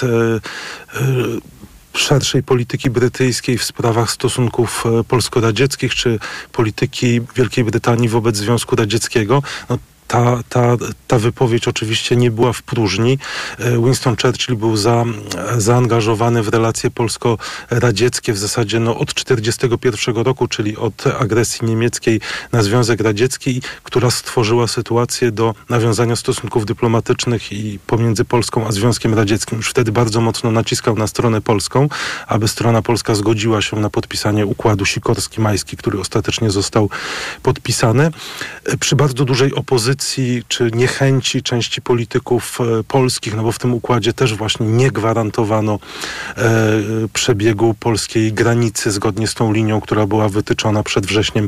szerszej polityki brytyjskiej w sprawach stosunków polsko-radzieckich czy polityki Wielkiej Brytanii wobec Związku Radzieckiego. No, ta wypowiedź oczywiście nie była w próżni. Winston Churchill był zaangażowany w relacje polsko-radzieckie w zasadzie od 1941 roku, czyli od agresji niemieckiej na Związek Radziecki, która stworzyła sytuację do nawiązania stosunków dyplomatycznych i pomiędzy Polską a Związkiem Radzieckim. Już wtedy bardzo mocno naciskał na stronę polską, aby strona polska zgodziła się na podpisanie układu Sikorski-Majski, który ostatecznie został podpisany. Przy bardzo dużej opozycji czy niechęci części polityków polskich, no bo w tym układzie też właśnie nie gwarantowano przebiegu polskiej granicy zgodnie z tą linią, która była wytyczona przed wrześniem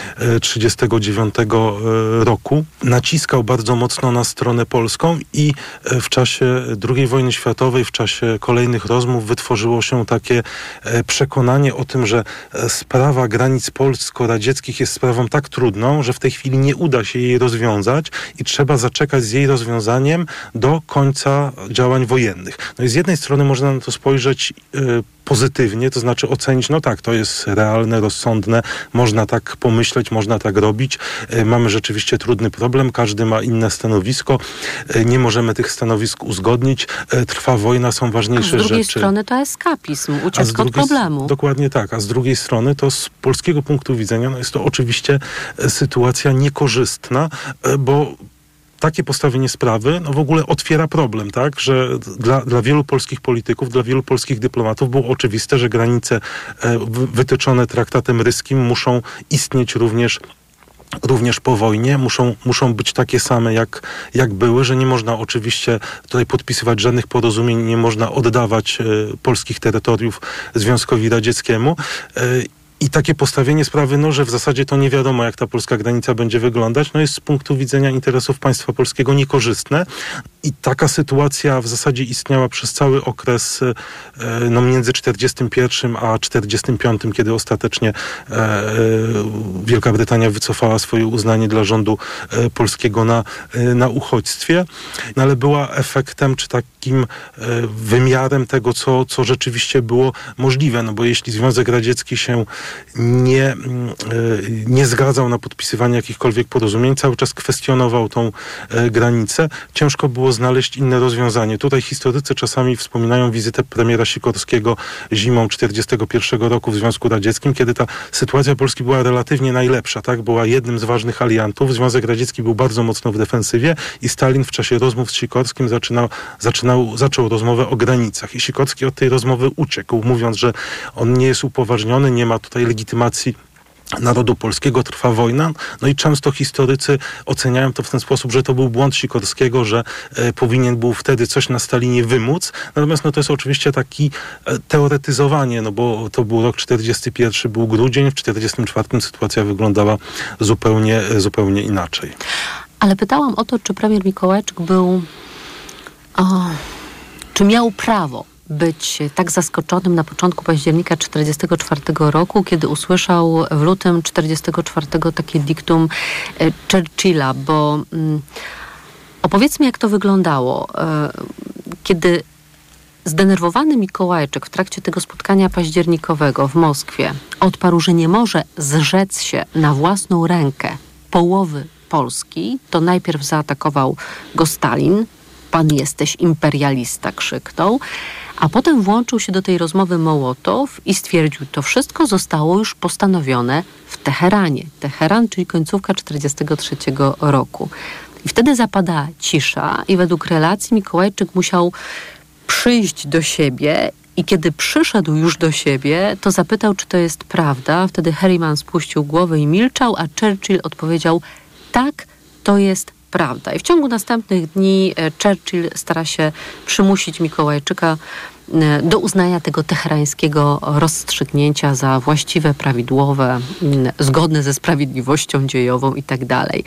1939 roku. Naciskał bardzo mocno na stronę polską i w czasie II wojny światowej, w czasie kolejnych rozmów wytworzyło się takie przekonanie o tym, że sprawa granic polsko-radzieckich jest sprawą tak trudną, że w tej chwili nie uda się jej rozwiązać i trzeba zaczekać z jej rozwiązaniem do końca działań wojennych. No i z jednej strony można na to spojrzeć pozytywnie, to znaczy ocenić, no tak, to jest realne, rozsądne, można tak pomyśleć, można tak robić. Mamy rzeczywiście trudny problem, każdy ma inne stanowisko, nie możemy tych stanowisk uzgodnić, trwa wojna, są ważniejsze rzeczy. A z drugiej strony to eskapizm, ucieczka od problemu. Dokładnie tak, a z drugiej strony to z polskiego punktu widzenia jest to oczywiście sytuacja niekorzystna, bo takie postawienie sprawy w ogóle otwiera problem, tak, że dla wielu polskich polityków, dla wielu polskich dyplomatów było oczywiste, że granice wytyczone traktatem ryskim muszą istnieć również po wojnie, muszą być takie same jak były, że nie można oczywiście tutaj podpisywać żadnych porozumień, nie można oddawać polskich terytoriów Związkowi Radzieckiemu. I takie postawienie sprawy, no, że w zasadzie to nie wiadomo, jak ta polska granica będzie wyglądać, no jest z punktu widzenia interesów państwa polskiego niekorzystne. I taka sytuacja w zasadzie istniała przez cały okres no, między 41 a 45, kiedy ostatecznie Wielka Brytania wycofała swoje uznanie dla rządu polskiego na uchodźstwie. No, ale była efektem, czy takim wymiarem tego, co rzeczywiście było możliwe. No bo jeśli Związek Radziecki się nie zgadzał na podpisywanie jakichkolwiek porozumień, cały czas kwestionował tą granicę, ciężko było znaleźć inne rozwiązanie. Tutaj historycy czasami wspominają wizytę premiera Sikorskiego zimą 1941 roku w Związku Radzieckim, kiedy ta sytuacja Polski była relatywnie najlepsza, tak? Była jednym z ważnych aliantów. Związek Radziecki był bardzo mocno w defensywie i Stalin w czasie rozmów z Sikorskim zaczął rozmowę o granicach. I Sikorski od tej rozmowy uciekł, mówiąc, że on nie jest upoważniony, nie ma tutaj legitymacji narodu polskiego, trwa wojna. No i często historycy oceniają to w ten sposób, że to był błąd Sikorskiego, że powinien był wtedy coś na Stalinie wymóc. Natomiast no to jest oczywiście taki teoretyzowanie, no bo to był rok 41, był grudzień, w 44 sytuacja wyglądała zupełnie inaczej. Ale pytałam o to, czy premier Mikołajczyk czy miał prawo być tak zaskoczonym na początku października 1944 roku, kiedy usłyszał w lutym 1944 takie diktum Churchilla, bo opowiedzmy, jak to wyglądało, kiedy zdenerwowany Mikołajczyk w trakcie tego spotkania październikowego w Moskwie odparł, że nie może zrzec się na własną rękę połowy Polski, to najpierw zaatakował go Stalin. Pan jesteś imperialista, krzyknął. A potem włączył się do tej rozmowy Mołotow i stwierdził, to wszystko zostało już postanowione w Teheranie. Teheran, czyli końcówka 1943 roku. I wtedy zapada cisza i według relacji Mikołajczyk musiał przyjść do siebie i kiedy przyszedł już do siebie, to zapytał, czy to jest prawda. Wtedy Harriman spuścił głowę i milczał, a Churchill odpowiedział, tak, to jest prawda. I w ciągu następnych dni Churchill stara się przymusić Mikołajczyka do uznania tego teherańskiego rozstrzygnięcia za właściwe, prawidłowe, zgodne ze sprawiedliwością dziejową i tak dalej.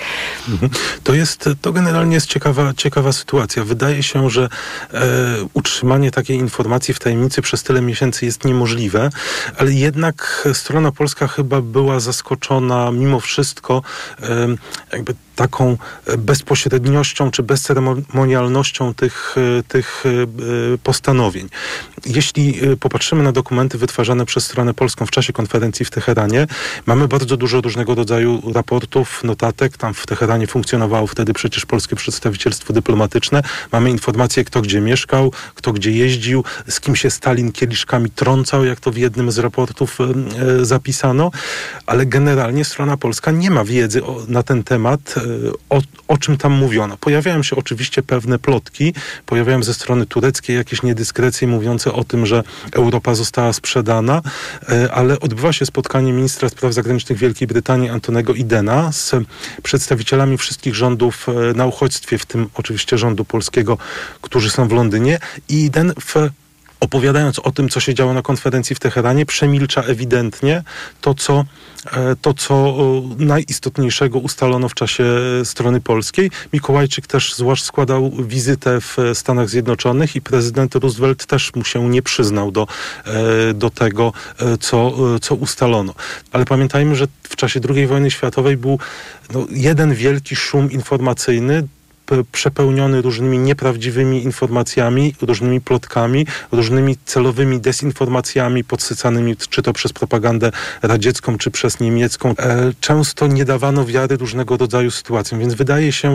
To generalnie jest ciekawa sytuacja. Wydaje się, że utrzymanie takiej informacji w tajemnicy przez tyle miesięcy jest niemożliwe, ale jednak strona polska chyba była zaskoczona mimo wszystko jakby taką bezpośredniością czy bezceremonialnością tych postanowień. Jeśli popatrzymy na dokumenty wytwarzane przez stronę polską w czasie konferencji w Teheranie, mamy bardzo dużo różnego rodzaju raportów, notatek. Tam w Teheranie funkcjonowało wtedy przecież polskie przedstawicielstwo dyplomatyczne. Mamy informacje, kto gdzie mieszkał, kto gdzie jeździł, z kim się Stalin kieliszkami trącał, jak to w jednym z raportów zapisano. Ale generalnie strona polska nie ma wiedzy na ten temat, o czym tam mówiono. Pojawiają się oczywiście pewne plotki, pojawiają ze strony tureckiej jakieś niedyskrecje mówiące o tym, że Europa została sprzedana, ale odbywa się spotkanie ministra spraw zagranicznych Wielkiej Brytanii Antonego Idena z przedstawicielami wszystkich rządów na uchodźstwie, w tym oczywiście rządu polskiego, którzy są w Londynie, i Iden opowiadając o tym, co się działo na konferencji w Teheranie, przemilcza ewidentnie to, co najistotniejszego ustalono w czasie strony polskiej. Mikołajczyk też składał wizytę w Stanach Zjednoczonych i prezydent Roosevelt też mu się nie przyznał do tego, co ustalono. Ale pamiętajmy, że w czasie II wojny światowej był jeden wielki szum informacyjny, przepełniony różnymi nieprawdziwymi informacjami, różnymi plotkami, różnymi celowymi dezinformacjami podsycanymi czy to przez propagandę radziecką, czy przez niemiecką. Często nie dawano wiary różnego rodzaju sytuacjom, więc wydaje się,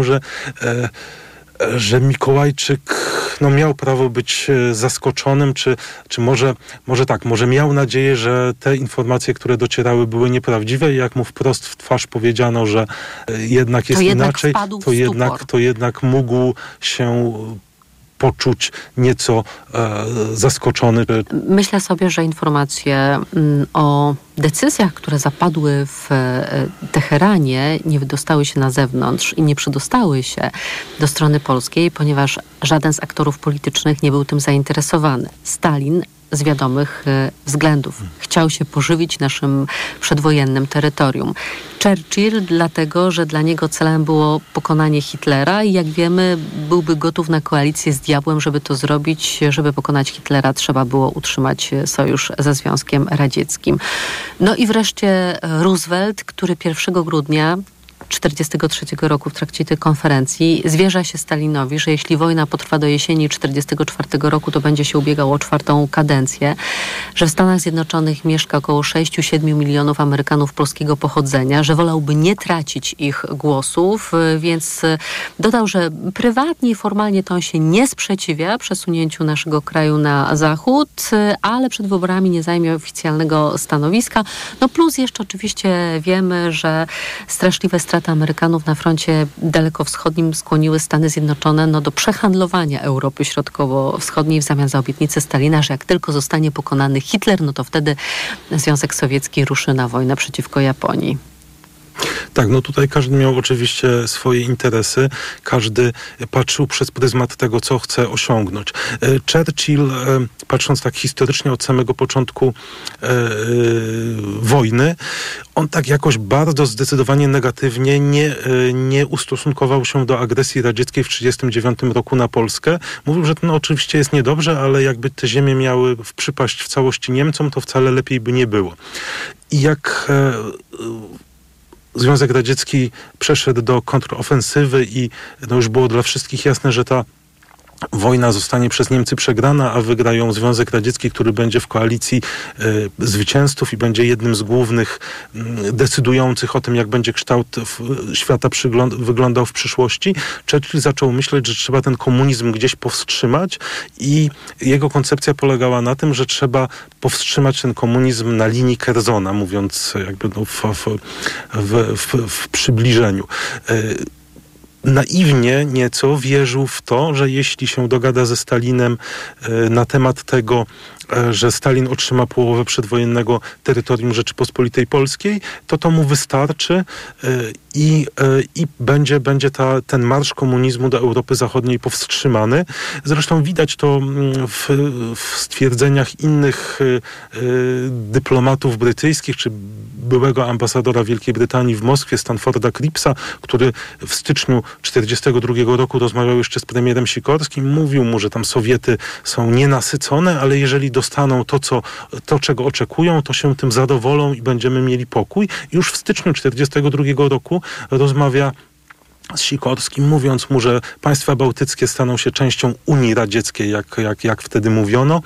że Mikołajczyk miał prawo być zaskoczonym, czy może miał nadzieję, że te informacje, które docierały, były nieprawdziwe i jak mu wprost w twarz powiedziano, że jednak jest inaczej, to jednak mógł się poczuć nieco zaskoczony. Myślę sobie, że informacje o decyzjach, które zapadły w Teheranie, nie wydostały się na zewnątrz i nie przedostały się do strony polskiej, ponieważ żaden z aktorów politycznych nie był tym zainteresowany. Stalin z wiadomych względów. Chciał się pożywić naszym przedwojennym terytorium. Churchill dlatego, że dla niego celem było pokonanie Hitlera i jak wiemy, byłby gotów na koalicję z diabłem, żeby to zrobić. Żeby pokonać Hitlera, trzeba było utrzymać sojusz ze Związkiem Radzieckim. No i wreszcie Roosevelt, który 1 grudnia 1943 roku w trakcie tej konferencji zwierza się Stalinowi, że jeśli wojna potrwa do jesieni 1944 roku, to będzie się ubiegał o 4. kadencję, że w Stanach Zjednoczonych mieszka około 6-7 milionów Amerykanów polskiego pochodzenia, że wolałby nie tracić ich głosów, więc dodał, że prywatnie i formalnie to on się nie sprzeciwia przesunięciu naszego kraju na zachód, ale przed wyborami nie zajmie oficjalnego stanowiska. No plus jeszcze oczywiście wiemy, że straszliwe straty Amerykanów na froncie dalekowschodnim skłoniły Stany Zjednoczone do przehandlowania Europy Środkowo-Wschodniej w zamian za obietnicę Stalina, że jak tylko zostanie pokonany Hitler, no to wtedy Związek Sowiecki ruszy na wojnę przeciwko Japonii. Tak, no tutaj każdy miał oczywiście swoje interesy, każdy patrzył przez pryzmat tego, co chce osiągnąć. Churchill, patrząc tak historycznie od samego początku wojny, on tak jakoś bardzo zdecydowanie negatywnie nie ustosunkował się do agresji radzieckiej w 1939 roku na Polskę. Mówił, że to oczywiście jest niedobrze, ale jakby te ziemie miały przypaść w całości Niemcom, to wcale lepiej by nie było. I jak Związek Radziecki przeszedł do kontrofensywy i już było dla wszystkich jasne, że ta wojna zostanie przez Niemcy przegrana, a wygrają Związek Radziecki, który będzie w koalicji zwycięzców i będzie jednym z głównych decydujących o tym, jak będzie kształt świata wyglądał w przyszłości. Churchill zaczął myśleć, że trzeba ten komunizm gdzieś powstrzymać i jego koncepcja polegała na tym, że trzeba powstrzymać ten komunizm na linii Kerzona, mówiąc jakby w przybliżeniu. Naiwnie nieco wierzył w to, że jeśli się dogada ze Stalinem na temat tego, że Stalin otrzyma połowę przedwojennego terytorium Rzeczypospolitej Polskiej, to mu wystarczy i będzie ten marsz komunizmu do Europy Zachodniej powstrzymany. Zresztą widać to w stwierdzeniach innych dyplomatów brytyjskich, czy byłego ambasadora Wielkiej Brytanii w Moskwie, Stanforda Cripsa, który w styczniu 1942 roku rozmawiał jeszcze z premierem Sikorskim, mówił mu, że tam Sowiety są nienasycone, ale jeżeli dostaną to, czego oczekują, to się tym zadowolą i będziemy mieli pokój. Już w styczniu 1942 roku rozmawia z Sikorskim, mówiąc mu, że państwa bałtyckie staną się częścią Unii Radzieckiej, jak wtedy mówiono.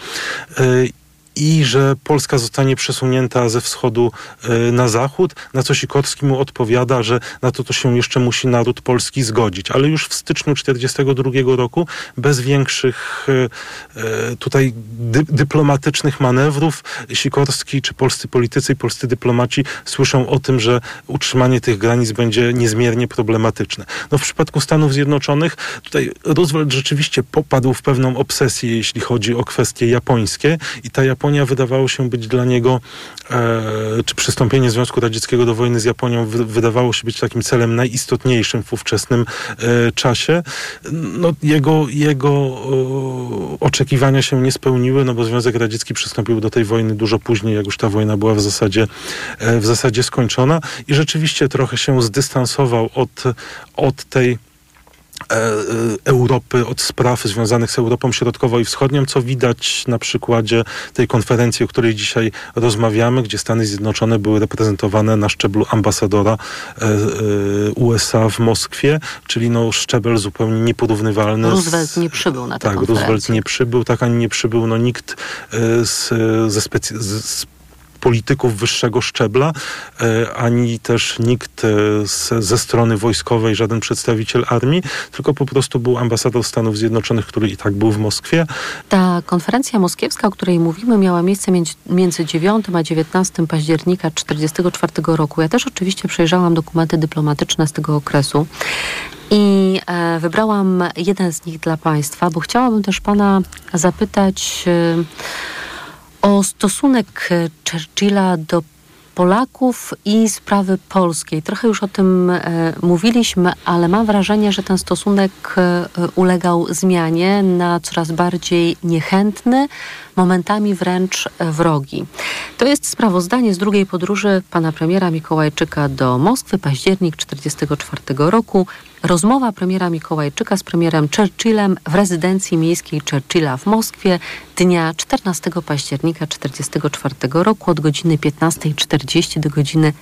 I że Polska zostanie przesunięta ze wschodu na zachód, na co Sikorski mu odpowiada, że na to się jeszcze musi naród polski zgodzić. Ale już w styczniu 1942 roku bez większych tutaj dyplomatycznych manewrów Sikorski czy polscy politycy i polscy dyplomaci słyszą o tym, że utrzymanie tych granic będzie niezmiernie problematyczne. No w przypadku Stanów Zjednoczonych tutaj Roosevelt rzeczywiście popadł w pewną obsesję, jeśli chodzi o kwestie japońskie i ta Japonia wydawało się być dla niego, czy przystąpienie Związku Radzieckiego do wojny z Japonią wydawało się być takim celem najistotniejszym w ówczesnym czasie. No, jego oczekiwania się nie spełniły, no bo Związek Radziecki przystąpił do tej wojny dużo później, jak już ta wojna była w zasadzie skończona i rzeczywiście trochę się zdystansował od tej Europy, od spraw związanych z Europą Środkową i Wschodnią, co widać na przykładzie tej konferencji, o której dzisiaj rozmawiamy, gdzie Stany Zjednoczone były reprezentowane na szczeblu ambasadora USA w Moskwie, czyli szczebel zupełnie nieporównywalny. Roosevelt nie przybył na tę konferencję. Roosevelt nie przybył, ani nie przybył nikt z polityków wyższego szczebla, ani też nikt ze strony wojskowej, żaden przedstawiciel armii, tylko po prostu był ambasador Stanów Zjednoczonych, który i tak był w Moskwie. Ta konferencja moskiewska, o której mówimy, miała miejsce między 9 a 19 października 1944 roku. Ja też oczywiście przejrzałam dokumenty dyplomatyczne z tego okresu i wybrałam jeden z nich dla Państwa, bo chciałabym też Pana zapytać o stosunek Churchilla do Polaków i sprawy polskiej. Trochę już o tym mówiliśmy, ale mam wrażenie, że ten stosunek ulegał zmianie na coraz bardziej niechętny, momentami wręcz wrogi. To jest sprawozdanie z drugiej podróży pana premiera Mikołajczyka do Moskwy, październik 1944 roku. Rozmowa premiera Mikołajczyka z premierem Churchillem w rezydencji miejskiej Churchilla w Moskwie dnia 14 października 1944 roku od godziny 15:40 do godziny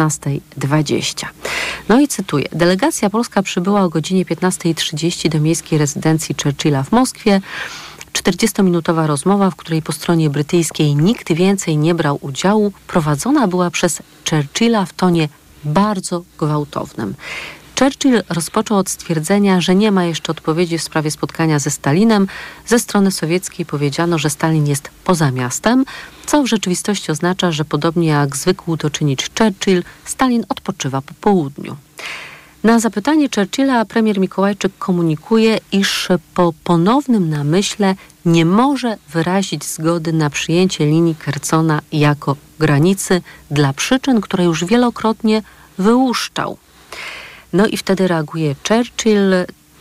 16:20. No i cytuję. Delegacja polska przybyła o godzinie 15:30 do miejskiej rezydencji Churchilla w Moskwie. 40-minutowa rozmowa, w której po stronie brytyjskiej nikt więcej nie brał udziału, prowadzona była przez Churchilla w tonie bardzo gwałtownym. Churchill rozpoczął od stwierdzenia, że nie ma jeszcze odpowiedzi w sprawie spotkania ze Stalinem. Ze strony sowieckiej powiedziano, że Stalin jest poza miastem, co w rzeczywistości oznacza, że podobnie jak zwykł to czynić Churchill, Stalin odpoczywa po południu. Na zapytanie Churchilla premier Mikołajczyk komunikuje, iż po ponownym namyśle nie może wyrazić zgody na przyjęcie linii Kercona jako granicy dla przyczyn, które już wielokrotnie wyłuszczał. No i wtedy reaguje Churchill.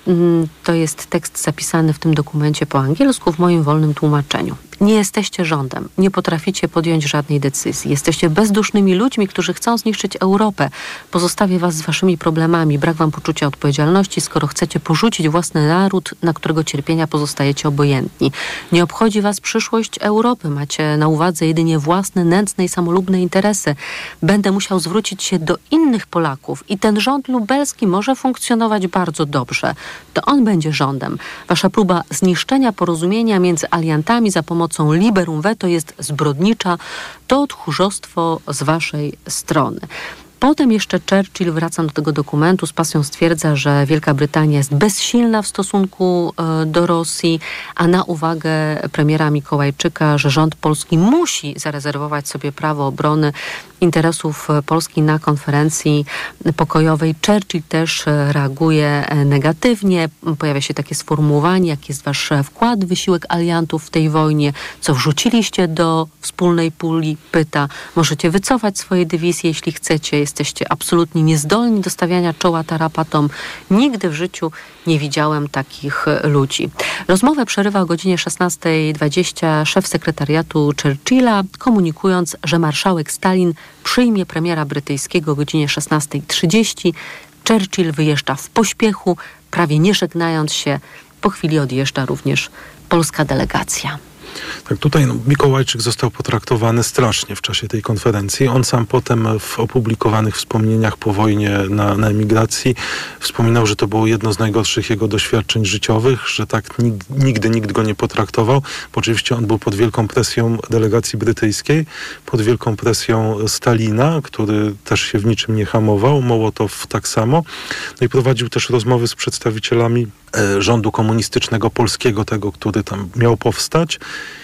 To jest tekst zapisany w tym dokumencie po angielsku w moim wolnym tłumaczeniu. Nie jesteście rządem, nie potraficie podjąć żadnej decyzji. Jesteście bezdusznymi ludźmi, którzy chcą zniszczyć Europę. Pozostawię was z waszymi problemami. Brak wam poczucia odpowiedzialności, skoro chcecie porzucić własny naród, na którego cierpienia pozostajecie obojętni. Nie obchodzi was przyszłość Europy. Macie na uwadze jedynie własne, nędzne i samolubne interesy. Będę musiał zwrócić się do innych Polaków i ten rząd lubelski może funkcjonować bardzo dobrze. To on będzie rządem. Wasza próba zniszczenia porozumienia między aliantami za pomocą liberum veto jest zbrodnicza. To tchórzostwo z waszej strony. Potem jeszcze Churchill, wracam do tego dokumentu, z pasją stwierdza, że Wielka Brytania jest bezsilna w stosunku do Rosji, a na uwagę premiera Mikołajczyka, że rząd polski musi zarezerwować sobie prawo obrony interesów Polski na konferencji pokojowej. Churchill też reaguje negatywnie. Pojawia się takie sformułowanie, jaki jest wasz wkład, wysiłek aliantów w tej wojnie, co wrzuciliście do wspólnej puli, pyta. Możecie wycofać swoje dywizje, jeśli chcecie. Jesteście absolutnie niezdolni do stawiania czoła tarapatom. Nigdy w życiu nie widziałem takich ludzi. Rozmowę przerywa o godzinie 16:20 szef sekretariatu Churchilla, komunikując, że marszałek Stalin przyjmie premiera brytyjskiego o godzinie 16:30. Churchill wyjeżdża w pośpiechu, prawie nie żegnając się. Po chwili odjeżdża również polska delegacja. Tak, tutaj Mikołajczyk został potraktowany strasznie w czasie tej konferencji. On sam potem w opublikowanych wspomnieniach po wojnie na emigracji wspominał, że to było jedno z najgorszych jego doświadczeń życiowych, że tak nigdy nikt go nie potraktował, bo oczywiście on był pod wielką presją delegacji brytyjskiej, pod wielką presją Stalina, który też się w niczym nie hamował, Mołotow tak samo. No i prowadził też rozmowy z przedstawicielami rządu komunistycznego polskiego, tego, który tam miał powstać.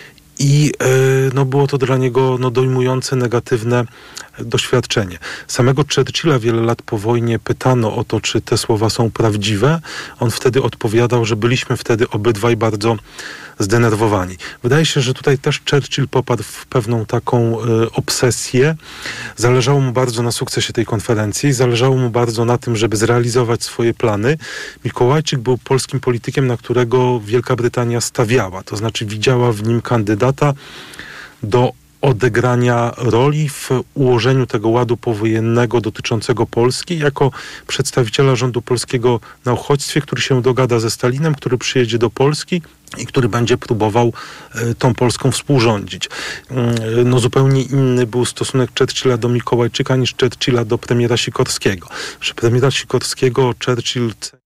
I było to dla niego dojmujące, negatywne doświadczenie. Samego Churchilla wiele lat po wojnie pytano o to, czy te słowa są prawdziwe. On wtedy odpowiadał, że byliśmy wtedy obydwaj bardzo zdenerwowani. Wydaje się, że tutaj też Churchill popadł w pewną taką obsesję. Zależało mu bardzo na sukcesie tej konferencji, zależało mu bardzo na tym, żeby zrealizować swoje plany. Mikołajczyk był polskim politykiem, na którego Wielka Brytania stawiała, to znaczy widziała w nim kandydata do odegrania roli w ułożeniu tego ładu powojennego dotyczącego Polski jako przedstawiciela rządu polskiego na uchodźstwie, który się dogada ze Stalinem, który przyjedzie do Polski i który będzie próbował tą Polską współrządzić. Zupełnie inny był stosunek Churchilla do Mikołajczyka niż Churchilla do premiera Sikorskiego. Że premiera Sikorskiego Churchill